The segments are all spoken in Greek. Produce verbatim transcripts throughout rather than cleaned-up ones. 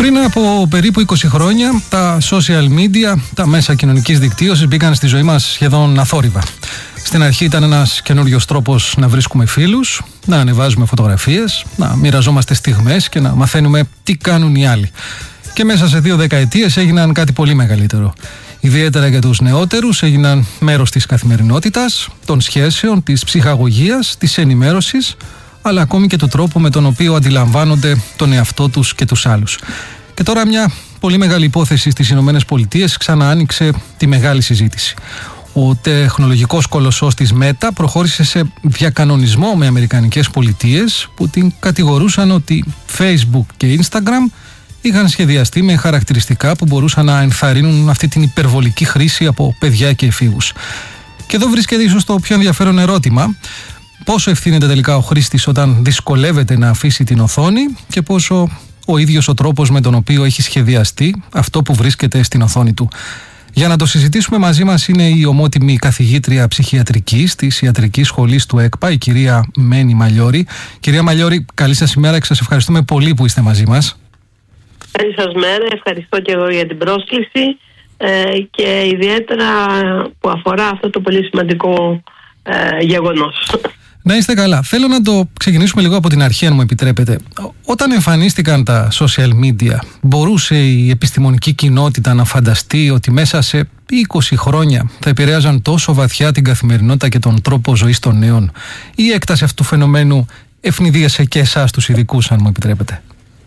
Πριν από περίπου είκοσι χρόνια, τα social media, τα μέσα κοινωνικής δικτύωσης μπήκαν στη ζωή μας σχεδόν αθόρυβα. Στην αρχή ήταν ένας καινούριος τρόπος να βρίσκουμε φίλους, να ανεβάζουμε φωτογραφίες, να μοιραζόμαστε στιγμές και να μαθαίνουμε τι κάνουν οι άλλοι. Και μέσα σε δύο δεκαετίες έγιναν κάτι πολύ μεγαλύτερο. Ιδιαίτερα για τους νεότερους έγιναν μέρος της καθημερινότητας, των σχέσεων, της ψυχαγωγίας, της ενημέρωσης, αλλά ακόμη και του τρόπου με τον οποίο αντιλαμβάνονται τον εαυτό τους και τους άλλους. Και τώρα μια πολύ μεγάλη υπόθεση στις Ηνωμένες Πολιτείες ξανά άνοιξε τη μεγάλη συζήτηση. Ο τεχνολογικός κολοσσός της Meta προχώρησε σε διακανονισμό με αμερικανικές πολιτείες που την κατηγορούσαν ότι Facebook και Instagram είχαν σχεδιαστεί με χαρακτηριστικά που μπορούσαν να ενθαρρύνουν αυτή την υπερβολική χρήση από παιδιά και εφήβους. Και εδώ βρίσκεται ίσως το πιο ενδιαφέρον ερώτημα. Πόσο ευθύνεται τελικά ο χρήστης όταν δυσκολεύεται να αφήσει την οθόνη και πόσο ο ίδιος ο τρόπος με τον οποίο έχει σχεδιαστεί αυτό που βρίσκεται στην οθόνη του. Για να το συζητήσουμε μαζί μας είναι η ομότιμη καθηγήτρια ψυχιατρικής της Ιατρικής Σχολής του ΕΚΠΑ, η κυρία Μένη Μαλιώρη. Κυρία Μαλιώρη, καλή σας ημέρα και σας ευχαριστούμε πολύ που είστε μαζί μας. Καλή σας μέρα, ευχαριστώ και εγώ για την πρόσκληση ε, και ιδιαίτερα που αφορά αυτό το πολύ σημαντικό ε, γεγονός. Να είστε καλά. Θέλω να το ξεκινήσουμε λίγο από την αρχή, αν μου επιτρέπετε. Όταν εμφανίστηκαν τα social media, μπορούσε η επιστημονική κοινότητα να φανταστεί ότι μέσα σε είκοσι χρόνια θα επηρέαζαν τόσο βαθιά την καθημερινότητα και τον τρόπο ζωής των νέων? Ή η έκταση αυτού του φαινομένου ευνηδίασε και εσάς τους ειδικούς, αν μου επιτρέπετε?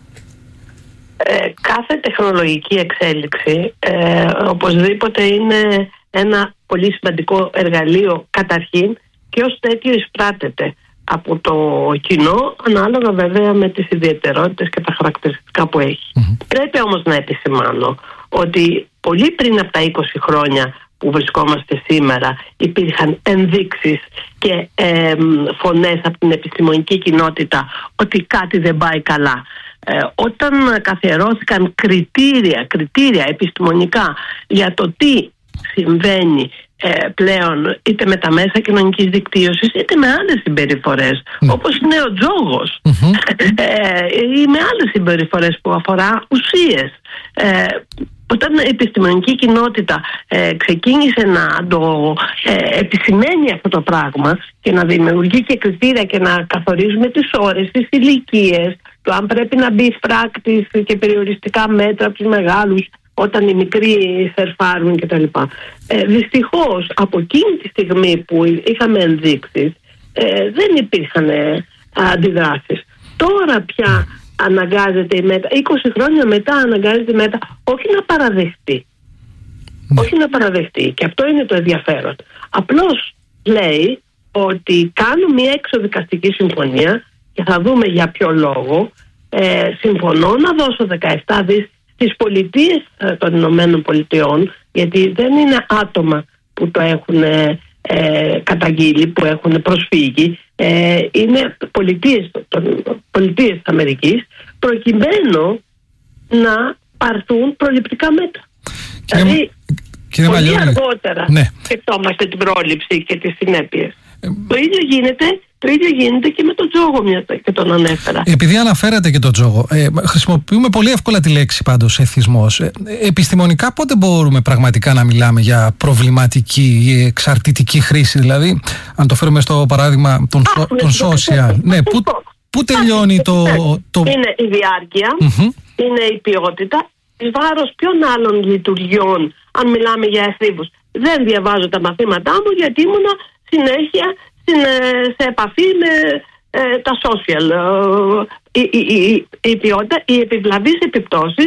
Ε, κάθε τεχνολογική εξέλιξη ε, οπωσδήποτε είναι ένα πολύ σημαντικό εργαλείο καταρχήν και ως τέτοιο εισπράττεται από το κοινό, ανάλογα βέβαια με τις ιδιαιτερότητες και τα χαρακτηριστικά που έχει. Mm-hmm. Πρέπει όμως να επισημάνω ότι πολύ πριν από τα είκοσι χρόνια που βρισκόμαστε σήμερα υπήρχαν ενδείξεις και ε, φωνές από την επιστημονική κοινότητα ότι κάτι δεν πάει καλά. Ε, όταν καθιερώθηκαν κριτήρια, κριτήρια επιστημονικά για το τι συμβαίνει ε, πλέον είτε με τα μέσα κοινωνικής δικτύωσης είτε με άλλες συμπεριφορές mm. όπως είναι ο τζόγος mm-hmm. ε, ή με άλλες συμπεριφορές που αφορά ουσίες, ε, όταν η επιστημονική κοινότητα ε, ξεκίνησε να το ε, επισημαίνει αυτό το πράγμα και να δημιουργεί και κριτήρια και να καθορίζουμε τις ώρες, τις ηλικίες, το αν πρέπει να μπει φράκτης και περιοριστικά μέτρα από τους μεγάλους όταν οι μικροί σερφάρουν κτλ. Ε, δυστυχώς από εκείνη τη στιγμή που είχαμε ενδείξεις ε, δεν υπήρχαν ε, αντιδράσεις. Τώρα πια αναγκάζεται η Meta, είκοσι χρόνια μετά αναγκάζεται η Meta όχι να παραδεχτεί. Ναι. Όχι να παραδεχτεί. Και αυτό είναι το ενδιαφέρον. Απλώς λέει ότι κάνω μια εξωδικαστική συμφωνία και θα δούμε για ποιο λόγο. Ε, συμφωνώ να δώσω δεκαεπτά δισεκατομμύρια στις πολιτείες των Ηνωμένων Πολιτειών, γιατί δεν είναι άτομα που το έχουν ε, καταγγείλει, που έχουν προσφύγει, ε, είναι πολιτείες, των, πολιτείες της Αμερικής, προκειμένου να πάρθουν προληπτικά μέτρα. Κύριε, δηλαδή, κύριε πολύ Μαλιώρη, αργότερα ναι. σκεφτόμαστε την πρόληψη και τις συνέπειες. Ε, το ίδιο γίνεται Το ίδιο γίνεται και με τον τζόγο, μια και τον ανέφερα. Επειδή αναφέρατε και τον τζόγο, ε, χρησιμοποιούμε πολύ εύκολα τη λέξη πάντως εθισμός. Ε, επιστημονικά πότε μπορούμε πραγματικά να μιλάμε για προβληματική ή εξαρτητική χρήση? Δηλαδή, αν το φέρουμε στο παράδειγμα των, Α, των social, ναι, πού, πού τελειώνει το, το... Είναι η διάρκεια, mm-hmm. είναι η ποιότητα, εις βάρος ποιων άλλων λειτουργιών, αν μιλάμε για εφήβους. Δεν διαβάζω τα μαθήματά μου γιατί ήμουνα συνέχεια σε επαφή με ε, τα social. Η, η, η, η ποιότητα, οι επιβλαβείς επιπτώσεις